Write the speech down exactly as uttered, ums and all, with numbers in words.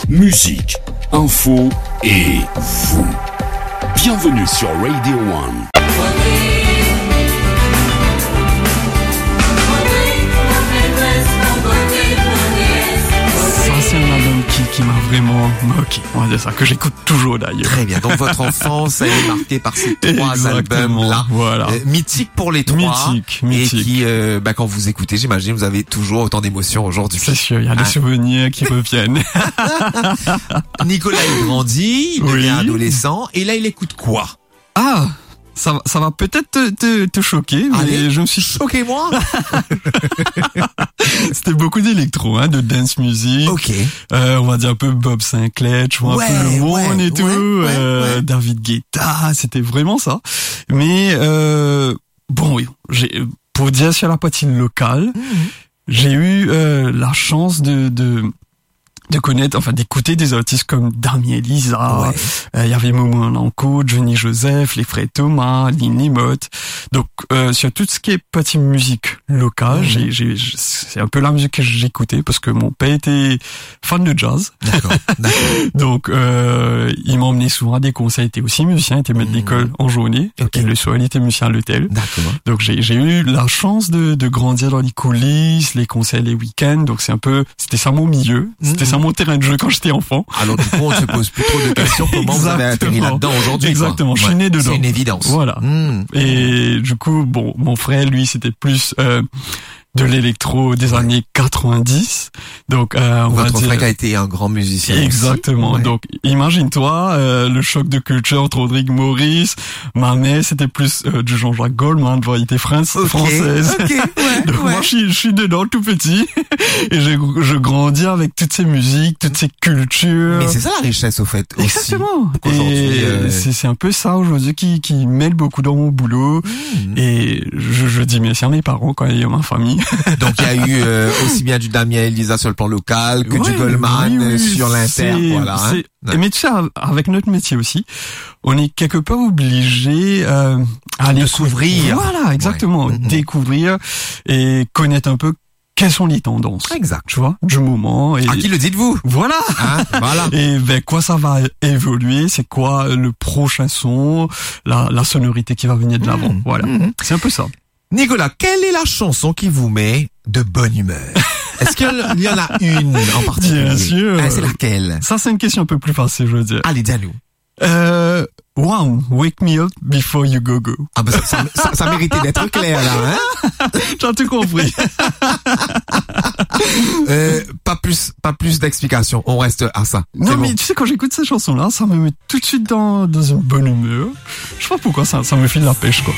musique, info et vous. Bienvenue sur Radio One. C'est un album qui, qui m'a vraiment moqué, on va dire ça, que j'écoute toujours d'ailleurs. Très bien, donc votre enfance elle est marquée par ces trois Exactement, albums-là, voilà. euh, mythiques pour les trois, mythique, mythique. et qui, euh, bah, quand vous écoutez, j'imagine, vous avez toujours autant d'émotions aujourd'hui. C'est sûr, il y a des Ah. souvenirs qui reviennent. Nicolas il grandit, il Oui. devient adolescent, et là il écoute quoi? Ah, ça, va- ça va peut-être te, te, te choquer, mais Allez, je me suis choquez-moi. C'était beaucoup d'électro, hein, de dance music. Ok. Euh, on va dire un peu Bob Sinclair, tu vois, Ouais, un peu le monde ouais, et tout. ouais, ouais, euh, ouais. David Guetta, c'était vraiment ça. Mais euh, bon, oui, j'ai pour dire sur la partie locale, Mmh. j'ai eu euh, la chance de de de connaître, enfin d'écouter des artistes comme Damien Lisa, Ouais. euh, il y avait Momo Lanco, Johnny Joseph, les frères Thomas, Lynn Motte. Donc euh, sur tout ce qui est partie musique locale, Mmh. j'ai, j'ai, c'est un peu la musique que j'écoutais parce que mon père était fan de jazz. D'accord, d'accord. Donc euh, il m'emmenait souvent à des concerts, il était aussi musicien, il était maître Mmh. d'école en journée, Ok. et le soir il était musicien à l'hôtel. D'accord. Donc j'ai j'ai eu la chance de de grandir dans les coulisses, les concerts, les week-ends. Donc c'est un peu, c'était ça mon milieu, c'était Mhm. ça mon terrain de jeu quand j'étais enfant. Alors du coup, on se pose plus trop de questions. Comment vous avez atterri Exactement. là-dedans aujourd'hui? quoi. Exactement, je suis né dedans. C'est une évidence. Voilà. Mmh. Et du coup, bon, mon frère, lui, c'était plus euh, de l'électro des années quatre-vingt-dix. Donc, euh, on va Votre dire. frère a été un grand musicien. aussi. Exactement. Ouais. Donc, imagine-toi euh, le choc de culture entre Rodrigue Maurice. Ma mère, c'était plus euh, du Jean-Jacques Goldman, variété France, Ok, française. ok, ouais, Donc ouais. moi, je suis, je suis dedans tout petit et je, je grandis avec toutes ces musiques, toutes ces cultures. Mais c'est ça la richesse au fait aussi. Exactement. Aujourd'hui, Et euh, c'est, c'est un peu ça aujourd'hui qui, qui mêle beaucoup dans mon boulot. Mmh. Et je, je dis merci à mes parents quand il y a ma famille. Donc il y a eu euh, aussi bien du Damien et Lisa sur le plan local que du Ouais, Goldman oui, oui, euh, sur l'inter. c'est- Voilà. hein. c'est- Ouais. Mais tu sais, avec notre métier aussi, on est quelque part obligé euh, à aller De s'ouvrir. Voilà, exactement. Ouais. Mhm. Découvrir et connaître un peu quelles sont les tendances. Exact. Tu vois, du moment. Et À qui le dites-vous? voilà. Hein voilà. Et ben quoi ça va évoluer, c'est quoi le prochain son, la, la sonorité qui va venir de l'avant. Mhm. Voilà, Mhm. c'est un peu ça. Nicolas, quelle est la chanson qui vous met de bonne humeur? Est-ce qu'il y en a une en particulier? Bien sûr. Ah, c'est laquelle? Ça c'est une question un peu plus facile, je veux dire. Allez, dis-nous. Euh, wow, wake me up before you go go. Ah bah ça, ça, ça, ça méritait d'être clair là, hein? Tu as tout compris. Euh, pas plus, pas plus d'explications. On reste à ça. Non C'est mais bon. tu sais, quand j'écoute ces chansons-là, ça me met tout de suite dans, dans une bonne humeur. Je sais pas pourquoi, ça, ça me file la pêche quoi.